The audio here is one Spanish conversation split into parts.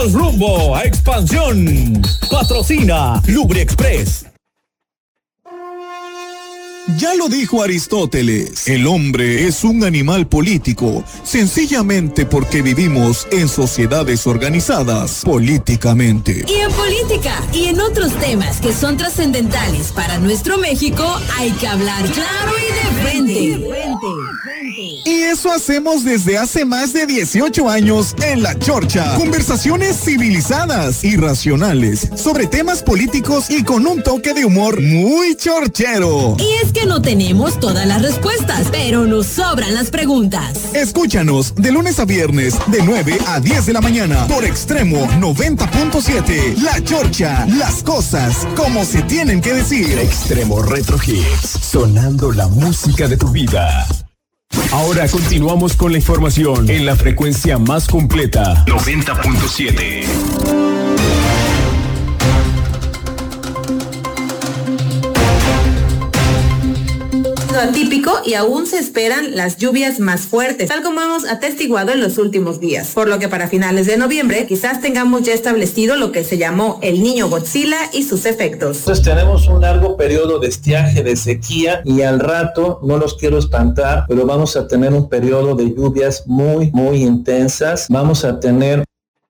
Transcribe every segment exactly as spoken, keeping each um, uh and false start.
Vamos rumbo a expansión. Patrocina LubriExpress. Ya lo dijo Aristóteles, el hombre es un animal político, sencillamente porque vivimos en sociedades organizadas políticamente. Y en política y en otros temas que son trascendentales para nuestro México, hay que hablar claro y de frente. Y eso hacemos desde hace más de dieciocho años en La Chorcha. Conversaciones civilizadas y racionales sobre temas políticos y con un toque de humor muy chorchero. Y es que no tenemos todas las respuestas, pero nos sobran las preguntas. Escúchanos de lunes a viernes de nueve a diez de la mañana por Extremo noventa punto siete. La Chorcha, las cosas como se tienen que decir. Extremo Retro Hits, sonando la música de tu vida. Ahora continuamos con la información en la frecuencia más completa. noventa punto siete. Atípico y aún se esperan las lluvias más fuertes, tal como hemos atestiguado en los últimos días, por lo que para finales de noviembre quizás tengamos ya establecido lo que se llamó el Niño Godzilla y sus efectos. Entonces tenemos un largo periodo de estiaje, de sequía, y al rato, no los quiero espantar, pero vamos a tener un periodo de lluvias muy, muy intensas. Vamos a tener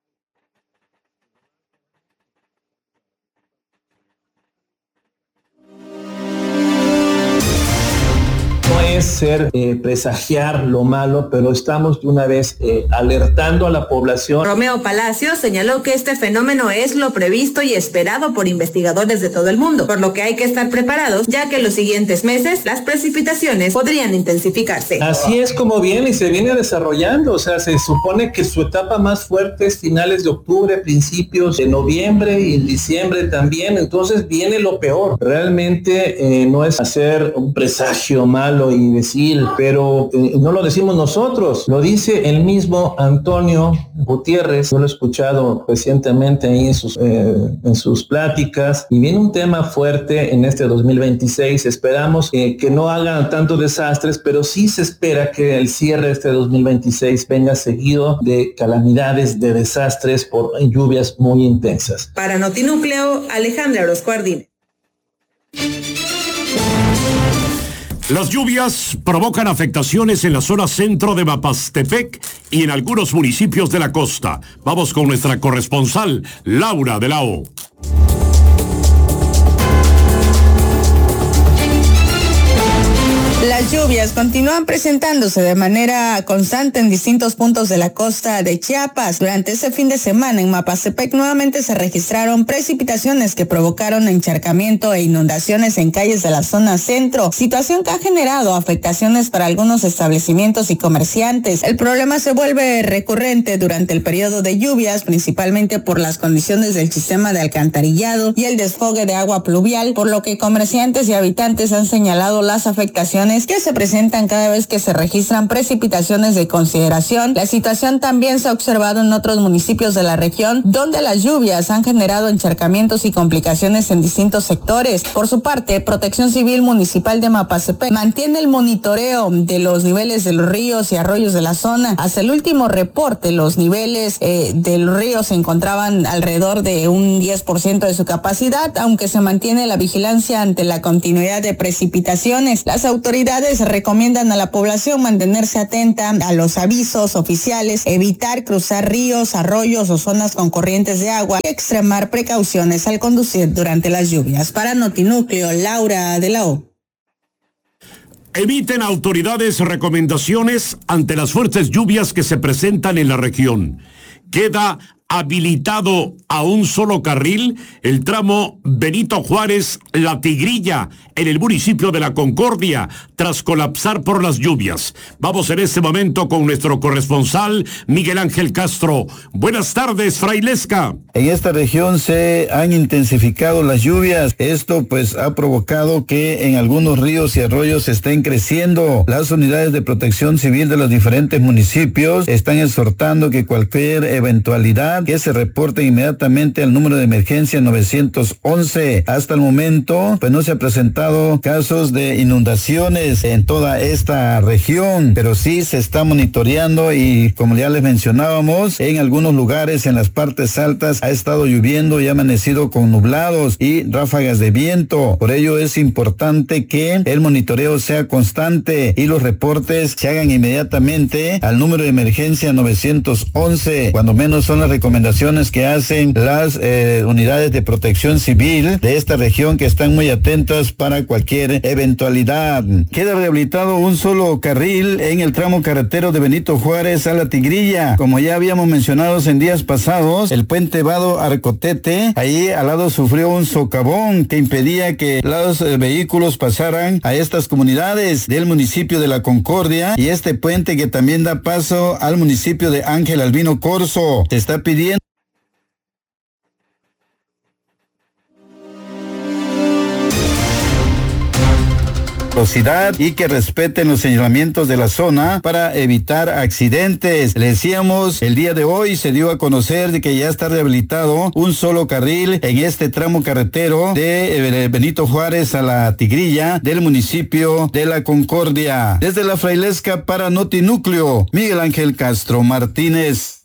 ser eh, presagiar lo malo, pero estamos de una vez eh, alertando a la población. Romeo Palacios señaló que este fenómeno es lo previsto y esperado por investigadores de todo el mundo, por lo que hay que estar preparados, ya que en los siguientes meses las precipitaciones podrían intensificarse. Así es como viene y se viene desarrollando, o sea, se supone que su etapa más fuerte es finales de octubre, principios de noviembre y en diciembre también, entonces viene lo peor. Realmente eh, no es hacer un presagio malo y decir, pero eh, no lo decimos nosotros, lo dice el mismo Antonio Gutiérrez. Yo lo he escuchado recientemente ahí en sus, eh, en sus pláticas, y viene un tema fuerte en este dos mil veintiséis. Esperamos eh, que no hagan tantos desastres, pero sí se espera que el cierre de este dos mil veintiséis venga seguido de calamidades, de desastres por lluvias muy intensas. Para Notinúcleo, Alejandra Orozco Ardine. Las lluvias provocan afectaciones en la zona centro de Mapastepec y en algunos municipios de la costa. Vamos con nuestra corresponsal, Laura de la O. Las lluvias continúan presentándose de manera constante en distintos puntos de la costa de Chiapas. Durante ese fin de semana en Mapastepec nuevamente se registraron precipitaciones que provocaron encharcamiento e inundaciones en calles de la zona centro, situación que ha generado afectaciones para algunos establecimientos y comerciantes. El problema se vuelve recurrente durante el periodo de lluvias, principalmente por las condiciones del sistema de alcantarillado y el desfogue de agua pluvial, por lo que comerciantes y habitantes han señalado las afectaciones que se presentan cada vez que se registran precipitaciones de consideración. La situación también se ha observado en otros municipios de la región, donde las lluvias han generado encharcamientos y complicaciones en distintos sectores. Por su parte, Protección Civil Municipal de Mapastepec mantiene el monitoreo de los niveles de los ríos y arroyos de la zona. Hasta el último reporte, los niveles eh, de los ríos se encontraban alrededor de un diez por ciento de su capacidad, aunque se mantiene la vigilancia ante la continuidad de precipitaciones. Las autoridades recomiendan a la población mantenerse atenta a los avisos oficiales, evitar cruzar ríos, arroyos o zonas con corrientes de agua y extremar precauciones al conducir durante las lluvias. Para Notinúcleo, Laura de la O. Emiten autoridades recomendaciones ante las fuertes lluvias que se presentan en la región. Queda habilitado a un solo carril el tramo Benito Juárez La Tigrilla en el municipio de La Concordia tras colapsar por las lluvias. Vamos en este momento con nuestro corresponsal Miguel Ángel Castro. Buenas tardes, Frailesca. En esta región se han intensificado las lluvias. Esto pues ha provocado que en algunos ríos y arroyos estén creciendo. Las unidades de protección civil de los diferentes municipios están exhortando que cualquier eventualidad comunidad que se reporten inmediatamente al número de emergencia novecientos once. Hasta el momento, pues no se ha presentado casos de inundaciones en toda esta región, pero sí se está monitoreando y, como ya les mencionábamos, en algunos lugares en las partes altas ha estado lloviendo y ha amanecido con nublados y ráfagas de viento. Por ello es importante que el monitoreo sea constante y los reportes se hagan inmediatamente al número de emergencia novecientos once. Cuando menos son las recomendaciones que hacen las eh, unidades de protección civil de esta región, que están muy atentas para cualquier eventualidad. Queda rehabilitado un solo carril en el tramo carretero de Benito Juárez a La Tigrilla. Como ya habíamos mencionado en días pasados, el puente Vado Arcotete, ahí al lado sufrió un socavón que impedía que los eh, vehículos pasaran a estas comunidades del municipio de La Concordia, y este puente que también da paso al municipio de Ángel Albino Corzo. Se está pidiendo y que respeten los señalamientos de la zona para evitar accidentes. Le decíamos, el día de hoy se dio a conocer de que ya está rehabilitado un solo carril en este tramo carretero de Benito Juárez a La Tigrilla del municipio de La Concordia. Desde La Frailesca para Notinúcleo, Miguel Ángel Castro Martínez.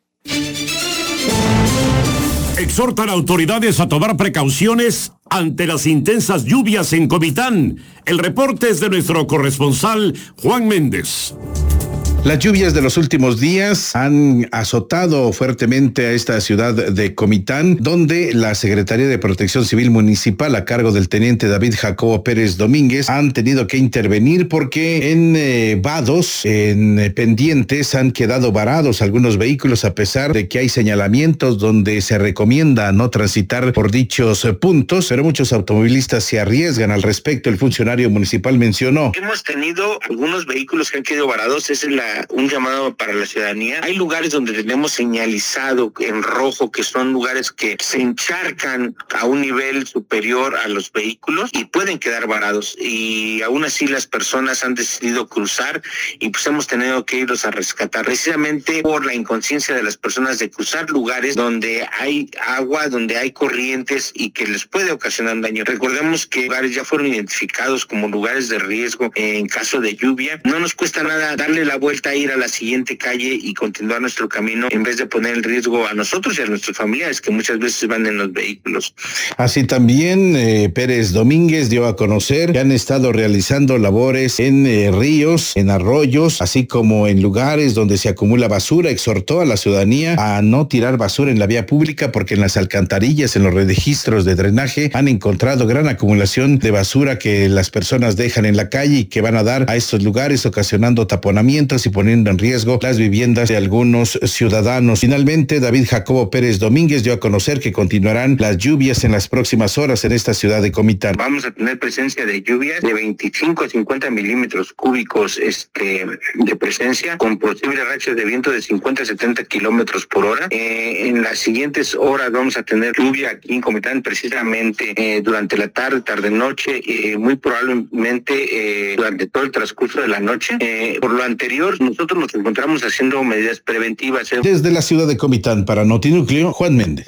Exhortan a autoridades a tomar precauciones ante las intensas lluvias en Comitán. El reporte es de nuestro corresponsal Juan Méndez. Las lluvias de los últimos días han azotado fuertemente a esta ciudad de Comitán, donde la Secretaría de Protección Civil Municipal, a cargo del teniente David Jacobo Pérez Domínguez, han tenido que intervenir porque en eh, vados, en eh, pendientes, han quedado varados algunos vehículos, a pesar de que hay señalamientos donde se recomienda no transitar por dichos eh, puntos, pero muchos automovilistas se arriesgan al respecto. El funcionario municipal mencionó: hemos tenido algunos vehículos que han quedado varados. Esa es la un llamado para la ciudadanía. Hay lugares donde tenemos señalizado en rojo que son lugares que se encharcan a un nivel superior a los vehículos y pueden quedar varados, y aún así las personas han decidido cruzar y pues hemos tenido que irlos a rescatar, precisamente por la inconsciencia de las personas de cruzar lugares donde hay agua, donde hay corrientes y que les puede ocasionar daño. Recordemos que lugares ya fueron identificados como lugares de riesgo en caso de lluvia. No nos cuesta nada darle la vuelta a ir a la siguiente calle y continuar nuestro camino, en vez de poner en riesgo a nosotros y a nuestros familiares, que muchas veces van en los vehículos. Así también eh, Pérez Domínguez dio a conocer que han estado realizando labores en eh, ríos, en arroyos, así como en lugares donde se acumula basura. Exhortó a la ciudadanía a no tirar basura en la vía pública, porque en las alcantarillas, en los registros de drenaje, han encontrado gran acumulación de basura que las personas dejan en la calle y que van a dar a estos lugares, ocasionando taponamientos y poniendo en riesgo las viviendas de algunos ciudadanos. Finalmente, David Jacobo Pérez Domínguez dio a conocer que continuarán las lluvias en las próximas horas en esta ciudad de Comitán. Vamos a tener presencia de lluvias de veinticinco a cincuenta milímetros cúbicos este, de presencia, con posibles rachas de viento de cincuenta a setenta kilómetros por hora. Eh, en las siguientes horas vamos a tener lluvia aquí en Comitán, precisamente eh, durante la tarde, tarde-noche, eh, muy probablemente eh, durante todo el transcurso de la noche. Eh, por lo anterior, nosotros nos encontramos haciendo medidas preventivas. Desde la ciudad de Comitán para Notinúcleo, Juan Méndez.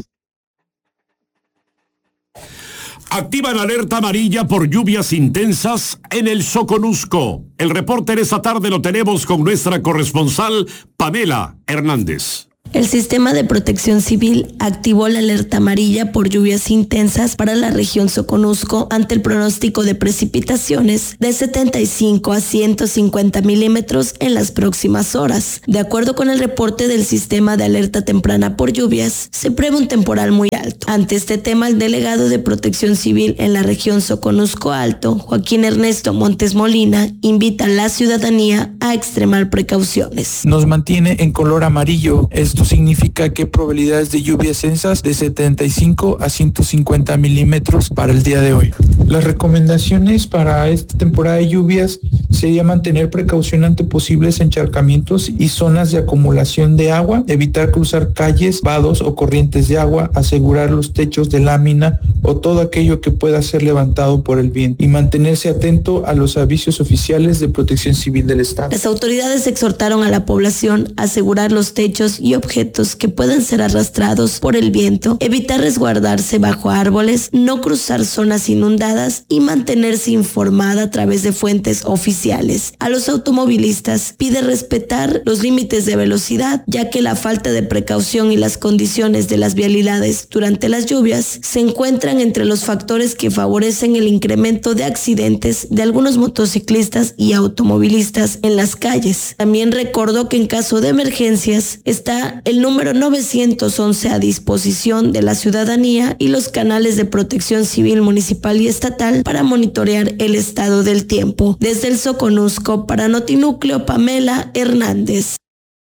Activan alerta amarilla por lluvias intensas en el Soconusco. El reporte en esta tarde lo tenemos con nuestra corresponsal Pamela Hernández. El Sistema de Protección Civil activó la alerta amarilla por lluvias intensas para la región Soconusco ante el pronóstico de precipitaciones de setenta y cinco a ciento cincuenta milímetros en las próximas horas. De acuerdo con el reporte del Sistema de Alerta Temprana por Lluvias, se prevé un temporal muy alto. Ante este tema, el delegado de Protección Civil en la región Soconusco Alto, Joaquín Ernesto Montes Molina, invita a la ciudadanía a extremar precauciones. Nos mantiene en color amarillo. Esto significa que probabilidades de lluvias densas de setenta y cinco a ciento cincuenta milímetros para el día de hoy. Las recomendaciones para esta temporada de lluvias sería mantener precaución ante posibles encharcamientos y zonas de acumulación de agua, evitar cruzar calles, vados o corrientes de agua, asegurar los techos de lámina o todo aquello que pueda ser levantado por el viento y mantenerse atento a los avisos oficiales de Protección Civil del Estado. Las autoridades exhortaron a la población a asegurar los techos y objetos objetos que puedan ser arrastrados por el viento, evitar resguardarse bajo árboles, no cruzar zonas inundadas y mantenerse informada a través de fuentes oficiales. A los automovilistas pide respetar los límites de velocidad, ya que la falta de precaución y las condiciones de las vialidades durante las lluvias se encuentran entre los factores que favorecen el incremento de accidentes de algunos motociclistas y automovilistas en las calles. También recordó que en caso de emergencias está el número novecientos once a disposición de la ciudadanía y los canales de protección civil municipal y estatal para monitorear el estado del tiempo. Desde el Soconusco, para Notinúcleo, Pamela Hernández.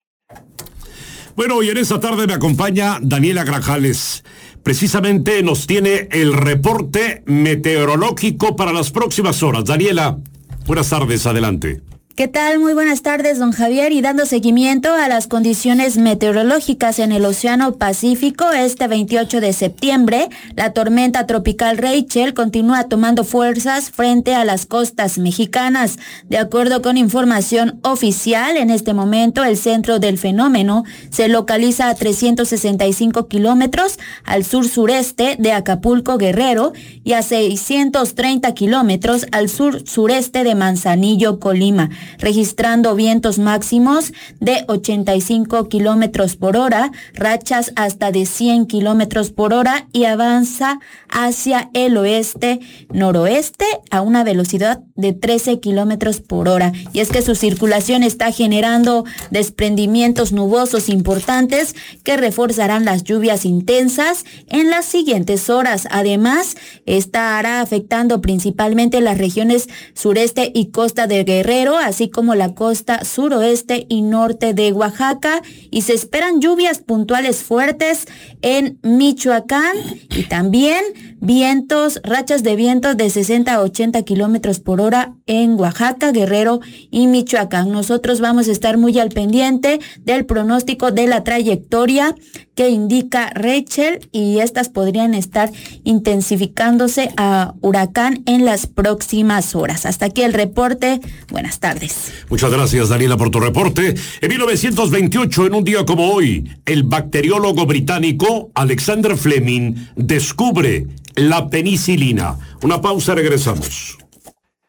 Bueno, y en esta tarde me acompaña Daniela Grajales. Precisamente nos tiene el reporte meteorológico para las próximas horas. Daniela, buenas tardes, adelante. ¿Qué tal? Muy buenas tardes, don Javier, y dando seguimiento a las condiciones meteorológicas en el Océano Pacífico, este veintiocho de septiembre, la tormenta tropical Rachel continúa tomando fuerzas frente a las costas mexicanas. De acuerdo con información oficial, en este momento el centro del fenómeno se localiza a trescientos sesenta y cinco kilómetros al sur-sureste de Acapulco, Guerrero, y a seiscientos treinta kilómetros al sur-sureste de Manzanillo, Colima, registrando vientos máximos de ochenta y cinco kilómetros por hora, rachas hasta de cien kilómetros por hora, y avanza hacia el oeste-noroeste a una velocidad de trece kilómetros por hora. Y es que su circulación está generando desprendimientos nubosos importantes que reforzarán las lluvias intensas en las siguientes horas. Además, estará afectando principalmente las regiones sureste y costa de Guerrero, así como la costa suroeste y norte de Oaxaca, y se esperan lluvias puntuales fuertes en Michoacán y también vientos, rachas de vientos de sesenta a ochenta kilómetros por hora en Oaxaca, Guerrero y Michoacán. Nosotros vamos a estar muy al pendiente del pronóstico de la trayectoria que indica Rachel, y estas podrían estar intensificándose a huracán en las próximas horas. Hasta aquí el reporte. Buenas tardes. Muchas gracias, Daniela, por tu reporte. En mil novecientos veintiocho, en un día como hoy, el bacteriólogo británico Alexander Fleming descubre la penicilina. Una pausa, regresamos.